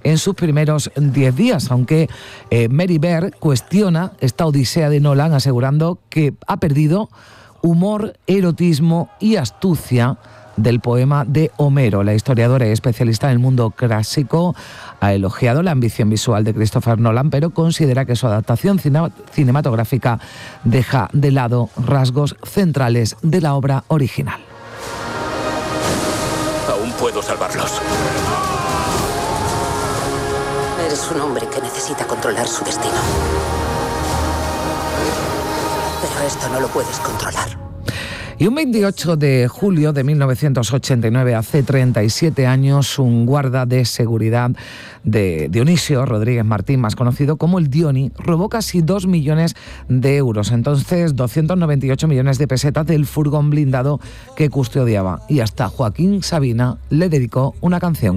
en sus primeros 10 días, aunque Mary Beard cuestiona esta odisea de Nolan, asegurando que ha perdido humor, erotismo y astucia del poema de Homero. La historiadora y especialista en el mundo clásico ha elogiado la ambición visual de Christopher Nolan, pero considera que su adaptación cinematográfica deja de lado rasgos centrales de la obra original. Aún puedo salvarlos. Eres un hombre que necesita controlar su destino. Pero esto no lo puedes controlar. Y un 28 de julio de 1989, hace 37 años, un guarda de seguridad de Dionisio Rodríguez Martín, más conocido como el Dioni, robó casi 2 millones de euros, entonces 298 millones de pesetas del furgón blindado que custodiaba. Y hasta Joaquín Sabina le dedicó una canción.